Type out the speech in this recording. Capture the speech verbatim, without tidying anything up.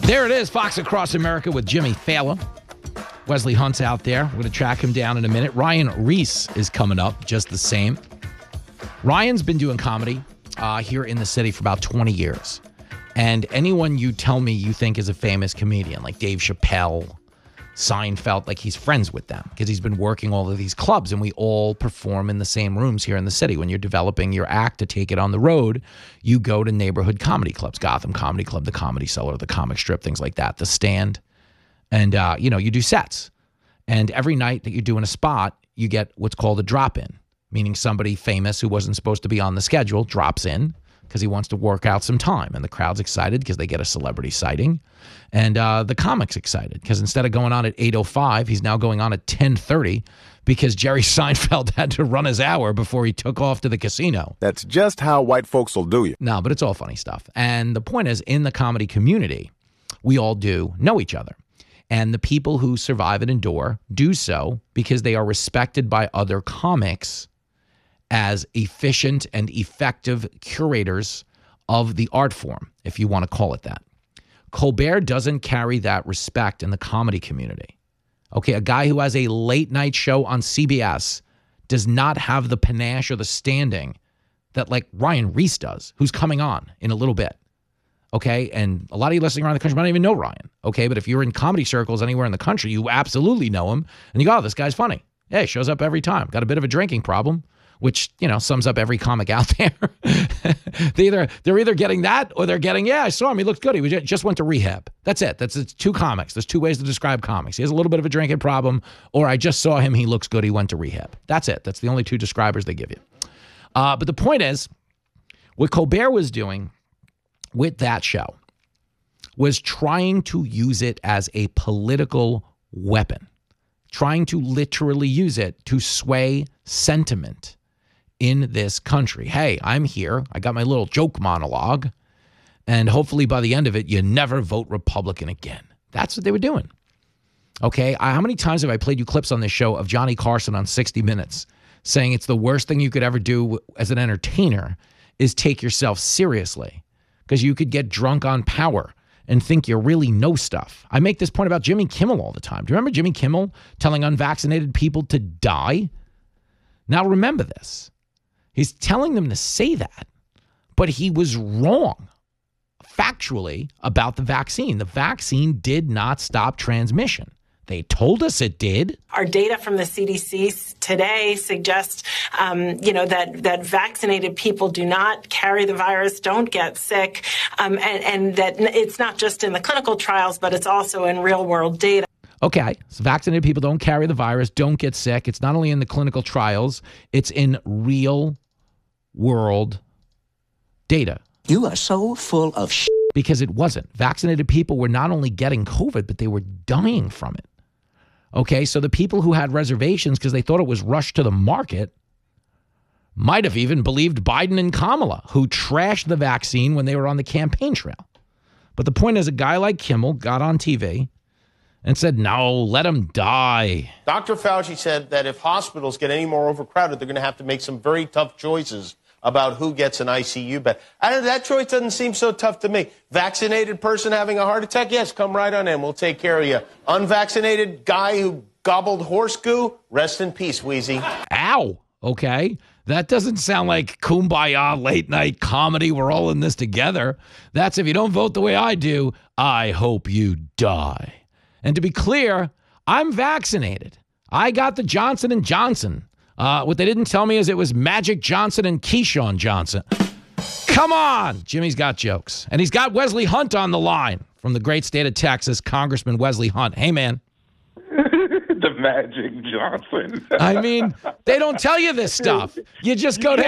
There it is, Fox Across America with Jimmy Fallon. Wesley Hunt's out there. We're going to track him down in a minute. Ryan Reese is coming up just the same. Ryan's been doing comedy uh, here in the city for about twenty years. And anyone you tell me you think is a famous comedian, like Dave Chappelle, Seinfeld, like he's friends with them because he's been working all of these clubs, and we all perform in the same rooms here in the city. When you're developing your act to take it on the road, you go to neighborhood comedy clubs, Gotham Comedy Club, the Comedy Cellar, the Comic Strip, things like that, the Stand. And, uh, you know, you do sets. And every night that you're doing a spot, you get what's called a drop-in, meaning somebody famous who wasn't supposed to be on the schedule drops in because he wants to work out some time. And the crowd's excited because they get a celebrity sighting. And uh, the comic's excited because instead of going on at eight oh five, he's now going on at ten thirty because Jerry Seinfeld had to run his hour before he took off to the casino. That's just how white folks will do you. No, but it's all funny stuff. And the point is, in the comedy community, we all do know each other. And the people who survive and endure do so because they are respected by other comics as efficient and effective curators of the art form, if you want to call it that. Colbert doesn't carry that respect in the comedy community. Okay, a guy who has a late night show on C B S does not have the panache or the standing that like Ryan Reese does, who's coming on in a little bit. Okay, and a lot of you listening around the country might not even know Ryan. Okay, but if you're in comedy circles anywhere in the country, you absolutely know him. And you go, oh, this guy's funny. Yeah, he shows up every time. Got a bit of a drinking problem, which, you know, sums up every comic out there. they either, they're either getting that or they're getting, yeah, I saw him. He looked good. He just went to rehab. That's it. That's it's two comics. There's two ways to describe comics. He has a little bit of a drinking problem, or I just saw him. He looks good. He went to rehab. That's it. That's the only two describers they give you. Uh, but the point is, what Colbert was doing with that show was trying to use it as a political weapon, trying to literally use it to sway sentiment in this country. Hey, I'm here. I got my little joke monologue, and hopefully by the end of it, you never vote Republican again. That's what they were doing. Okay, I, how many times have I played you clips on this show of Johnny Carson on sixty minutes saying it's the worst thing you could ever do as an entertainer is take yourself seriously, because you could get drunk on power and think you really know stuff. I make this point about Jimmy Kimmel all the time. Do you remember Jimmy Kimmel telling unvaccinated people to die? Now remember this. He's telling them to say that, but he was wrong factually about the vaccine. The vaccine did not stop transmission. They told us it did. Our data from the C D C today suggests, um, you know, that, that vaccinated people do not carry the virus, don't get sick, um, and, and that it's not just in the clinical trials, but it's also in real-world data. Okay, so vaccinated people don't carry the virus, don't get sick. It's not only in the clinical trials, it's in real-world data. You are so full of shit. Because it wasn't. Vaccinated people were not only getting COVID, but they were dying from it. Okay, so the people who had reservations because they thought it was rushed to the market might have even believed Biden and Kamala, who trashed the vaccine when they were on the campaign trail. But the point is, a guy like Kimmel got on T V and said, no, let him die. Doctor Fauci said that if hospitals get any more overcrowded, they're going to have to make some very tough choices about who gets an I C U bed. I don't, that choice doesn't seem so tough to me. Vaccinated person having a heart attack? Yes, come right on in. We'll take care of you. Unvaccinated guy who gobbled horse goo? Rest in peace, Wheezy. Ow. Okay. That doesn't sound like kumbaya late night comedy. We're all in this together. That's if you don't vote the way I do, I hope you die. And to be clear, I'm vaccinated. I got the Johnson and Johnson. Uh, what they didn't tell me is it was Magic Johnson and Keyshawn Johnson. Come on. Jimmy's got jokes. And he's got Wesley Hunt on the line from the great state of Texas, Congressman Wesley Hunt. Hey, man. The Magic Johnson. I mean, they don't tell you this stuff. You just go to